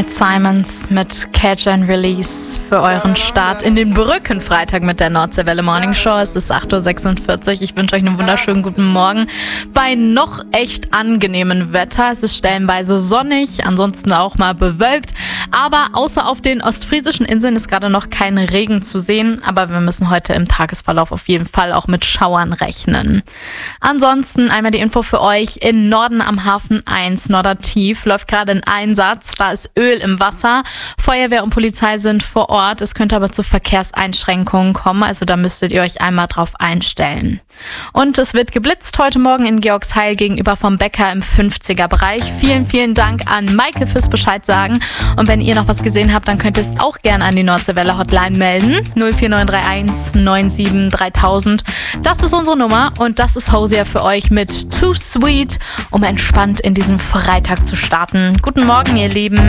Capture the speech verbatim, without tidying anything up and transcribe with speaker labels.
Speaker 1: Ed Simons mit Catch and Release für euren Start in den Brückenfreitag mit der Nordseewelle Morning Show. Es ist acht Uhr sechsundvierzig. Ich wünsche euch einen wunderschönen guten Morgen bei noch echt angenehmen Wetter. Es ist stellenweise sonnig, ansonsten auch mal bewölkt. Aber außer auf den ostfriesischen Inseln ist gerade noch kein Regen zu sehen. Aber wir müssen heute im Tagesverlauf auf jeden Fall auch mit Schauern rechnen. Ansonsten einmal die Info für euch. In Norden am Hafen eins, Nordertief, läuft gerade ein Einsatz. Da ist Öl im Wasser. Feuerwehr und Polizei sind vor Ort. Es könnte aber zu Verkehrseinschränkungen kommen. Also da müsstet ihr euch einmal drauf einstellen. Und es wird geblitzt heute Morgen in Georgsheil gegenüber vom Bäcker im fünfziger-Bereich. Vielen, vielen Dank an Maike fürs Bescheid sagen. Und wenn ihr noch was gesehen habt, dann könnt ihr es auch gerne an die Nordseewelle Hotline melden. null vier neun drei eins neun sieben dreitausend. Das ist unsere Nummer und das ist Hosier für euch mit Too Sweet, um entspannt in diesen Freitag zu starten. Guten Morgen, ihr Lieben.